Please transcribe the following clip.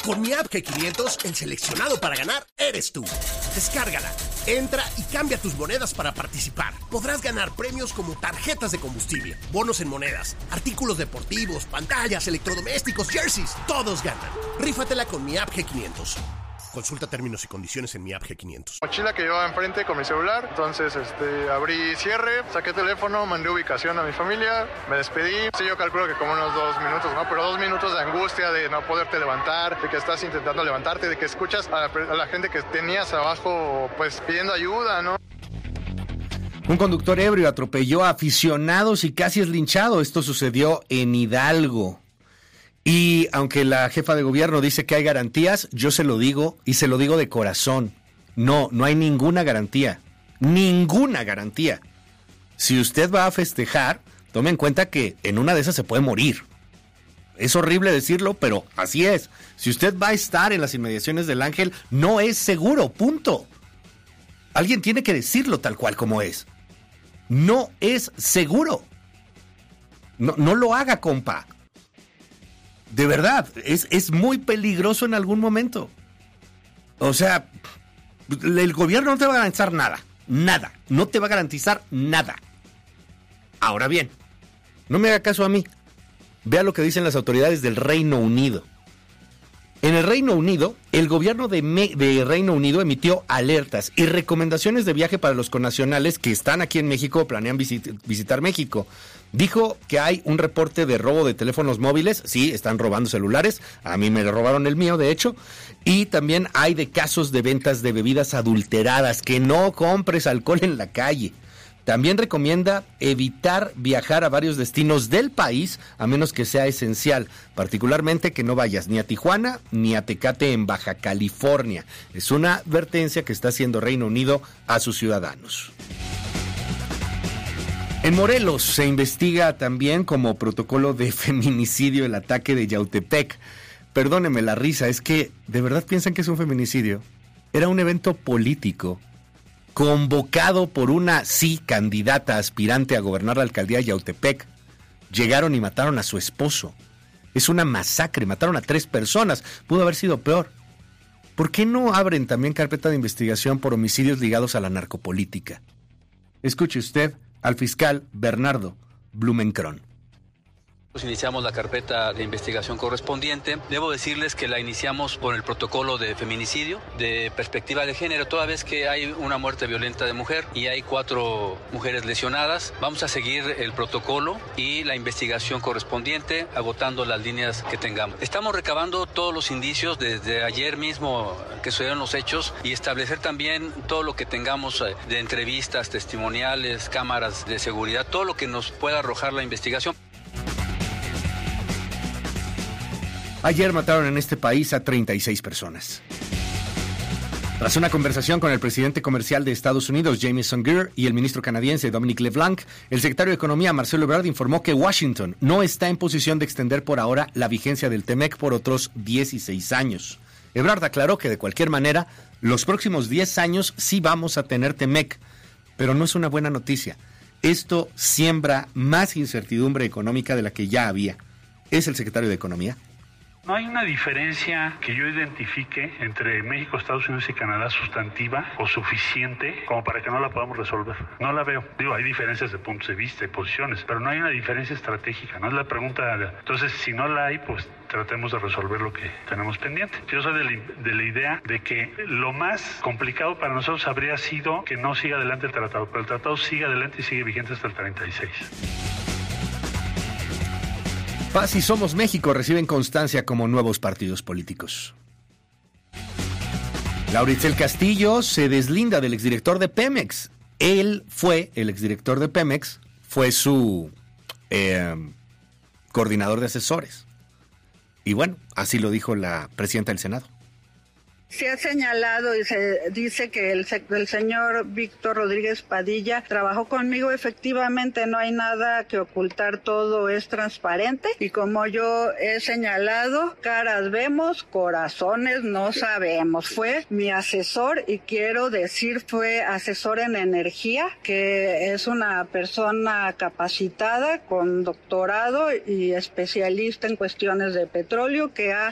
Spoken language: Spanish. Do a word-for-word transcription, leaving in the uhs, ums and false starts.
Con mi app G quinientos, el seleccionado para ganar eres tú. Descárgala, entra y cambia tus monedas para participar. Podrás ganar premios como tarjetas de combustible, bonos en monedas, artículos deportivos, pantallas, electrodomésticos, jerseys. Todos ganan. Rífatela con mi app G quinientos. Consulta términos y condiciones en mi app G quinientos. Mochila que llevaba enfrente con mi celular, entonces este, abrí cierre, saqué teléfono, mandé ubicación a mi familia, me despedí. Sí, yo calculo que como unos dos minutos, ¿no? Pero dos minutos de angustia, de no poderte levantar, de que estás intentando levantarte, de que escuchas a la, a la gente que tenías abajo, pues pidiendo ayuda, ¿no? Un conductor ebrio atropelló a aficionados y casi es linchado. Esto sucedió en Hidalgo. Y aunque la jefa de gobierno dice que hay garantías, yo se lo digo y se lo digo de corazón. No, no hay ninguna garantía. Ninguna garantía. Si usted va a festejar, tome en cuenta que en una de esas se puede morir. Es horrible decirlo, pero así es. Si usted va a estar en las inmediaciones del Ángel, no es seguro, punto. Alguien tiene que decirlo tal cual como es. No es seguro. No, no lo haga, compa. De verdad, es, es muy peligroso en algún momento. O sea, el gobierno no te va a garantizar nada. Nada. No te va a garantizar nada. Ahora bien, no me haga caso a mí. Vea lo que dicen las autoridades del Reino Unido. En el Reino Unido, el gobierno de, Me- de Reino Unido emitió alertas y recomendaciones de viaje para los connacionales que están aquí en México o planean visit- visitar México. Dijo que hay un reporte de robo de teléfonos móviles. Sí, están robando celulares. A mí me robaron el mío, de hecho. Y también hay de casos de ventas de bebidas adulteradas. Que no compres alcohol en la calle. También recomienda evitar viajar a varios destinos del país a menos que sea esencial, particularmente que no vayas ni a Tijuana ni a Tecate en Baja California. Es una advertencia que está haciendo Reino Unido a sus ciudadanos. En Morelos se investiga también como protocolo de feminicidio el ataque de Yautepec. Perdónenme la risa, es que ¿de verdad piensan que es un feminicidio? Era un evento político convocado por una, sí, candidata aspirante a gobernar la alcaldía de Yautepec. Llegaron y mataron a su esposo. Es una masacre, mataron a tres personas. Pudo haber sido peor. ¿Por qué no abren también carpeta de investigación por homicidios ligados a la narcopolítica? Escuche usted al fiscal Bernardo Blumenkron. Iniciamos la carpeta de investigación correspondiente. Debo decirles que la iniciamos por el protocolo de feminicidio, de perspectiva de género, toda vez que hay una muerte violenta de mujer y hay cuatro mujeres lesionadas. Vamos a seguir el protocolo y la investigación correspondiente, agotando las líneas que tengamos. Estamos recabando todos los indicios desde ayer mismo que sucedieron los hechos y establecer también todo lo que tengamos de entrevistas, testimoniales, cámaras de seguridad, todo lo que nos pueda arrojar la investigación. Ayer mataron en este país a treinta y seis personas. Tras una conversación con el presidente comercial de Estados Unidos, Jameson Greer, y el ministro canadiense Dominic LeBlanc, el secretario de Economía, Marcelo Ebrard, informó que Washington no está en posición de extender por ahora la vigencia del TEMEC por otros dieciséis años. Ebrard aclaró que de cualquier manera, los próximos diez años sí vamos a tener TEMEC, pero no es una buena noticia. Esto siembra más incertidumbre económica de la que ya había. Es el secretario de Economía. No hay una diferencia que yo identifique entre México, Estados Unidos y Canadá sustantiva o suficiente como para que no la podamos resolver. No la veo. Digo, hay diferencias de puntos de vista y posiciones, pero no hay una diferencia estratégica. No es la pregunta. Entonces, si no la hay, pues tratemos de resolver lo que tenemos pendiente. Yo soy de la, de la idea de que lo más complicado para nosotros habría sido que no siga adelante el tratado, pero el tratado sigue adelante y sigue vigente hasta el treinta y seis. Paz y Somos México reciben constancia como nuevos partidos políticos. Laura Itzel Castillo se deslinda del exdirector de Pemex. Él fue, el exdirector de Pemex, fue su eh, coordinador de asesores. Y bueno, así lo dijo la presidenta del Senado. Se ha señalado y se dice que el, el señor Víctor Rodríguez Padilla trabajó conmigo. Efectivamente, no hay nada que ocultar, todo es transparente. Y como yo he señalado, caras vemos, corazones no sabemos. Fue mi asesor y quiero decir, fue asesor en energía, que es una persona capacitada con doctorado y especialista en cuestiones de petróleo, que ha